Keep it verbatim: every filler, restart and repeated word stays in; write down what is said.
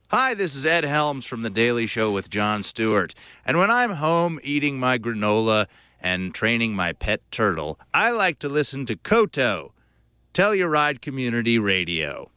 Hi, this is Ed Helms from The Daily Show with Jon Stewart. And when I'm home eating my granola and training my pet turtle, I like to listen to Koto, Telluride Community Radio.